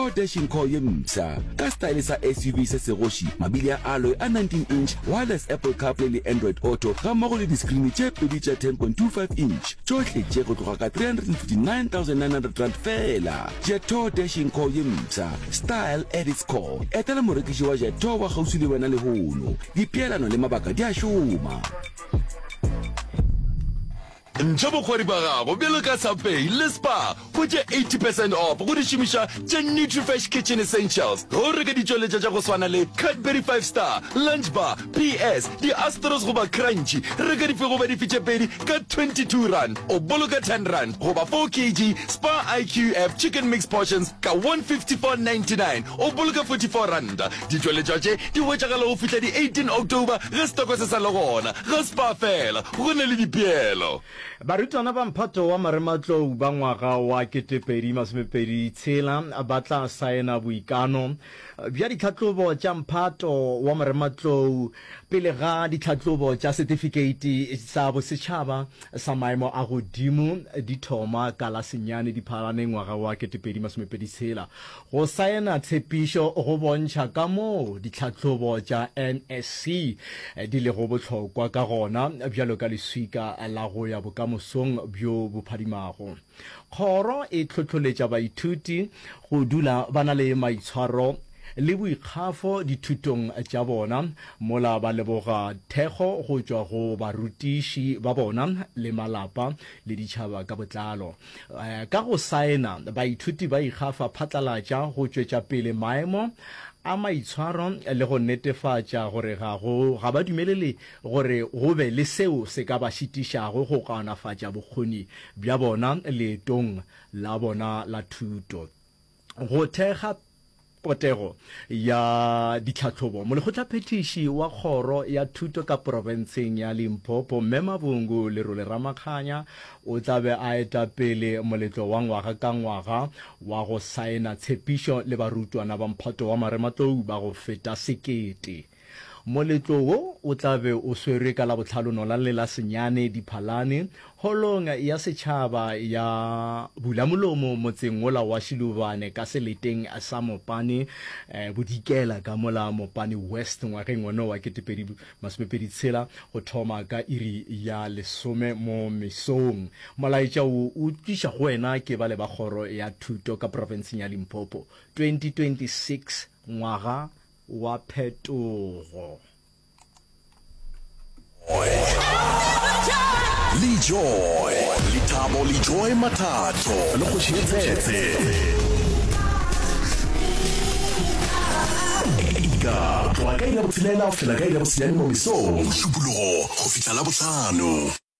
Dashing core ye msa ka style sa SUV se segoshi mabili a alloy a 19-inch wireless Apple CarPlay le Android Auto ga mmogo le di-screen tše pedi tša 10.25 inch tšohle tše go tloga ka 359,900 rand fela. Jeto Dashing core ye msa, style at its core. Etela morekiši wa Jeto wa gauši le wena lehono. Dipeelano le mabaka di a šoma. Njabo khwari ba gago bjalo ka Subway le Spar go tše 80% off go di šomiša tše NutriFresh Kitchen Essentials go reka ditšweletša tša go swana le Cadbury 5 Star, Lunch Bar, PS, di Astros goba Crunchy reka dife goba difetše pedi ka 22 rand o boloka 10 rand goba 4 kg Spar IQF Chicken Mix Portions ka 154.99 o boloka 44 rand. Ditšweletša tše di hwetšagala go fihla di 18 October ge stoko se sa le gona ga Spar fela go na le dipeelo. Barutwana ba mphato wa marematlou ba ngwaga wa 2026 ba tla saena boikano bja ditlhatlobo tša mphato wa marematlou pele ga ditlhatlobo tša certificate sa bosetšhaba sa maemo a godimo di thoma ka la senyane di phalane ngwaga wa 2026 go saena tshepišo go bontšha ka moo ditlhatlobo tša NSC di le go bohlokwa ka gona bjalo ka leswika la go ya bokamosong bjo bophadimago. Kgoro e tlhotlholetša baithuti go dula ba na le maitshwaro le boikgafo dithutong tša bona mola ba leboga thekgo go tšwa go barutiši ba bona le malapa le ditšhaba ka botlalo. Ka go saena baithuti ba ikgafa phatlalatša go tšwetša pele maemo a maitshwaro le go netefatša gore ga ba dumelele gore go be le seo se ka ba šitišago go kaonafatša bokgoni bja bona leetong la bona la thuto. Go thekga potego ya ditlhatlobo molekgotlaphethiši wa kgoro ya thuto ka porofenseng ya Limpopo Mme Mabungu Lerole Ramakhanya o tlabe a eta pele moletlo wa ngwaga ka ngwaga wa go saena tshepišo le barutwana ba mphato wa marematlou ba go feta 1,000. Moletlo wo o tlabe o swerwe ka la botlhalono la le la senyane diphalane holong ya setšhaba ya Bulamolomo motseng wola wa Shiluvane ka seleteng sa Mopane bodikela ka mola Mopane West ngwageng ono wa 2026 go thoma ka iri ya 10 mo mesong. Molaetša o tliša go wena ke ba le ba kgoro ya thuto ka porofenseng ya Limpopo 2026 ngwaga wa phetogo. Lijoy Litabo Lijoy Mathatho le go tshetsetse ka twa ka ile botsilela o fela ka ile botsilela mo mesong go šupologo go fitla la botlhano.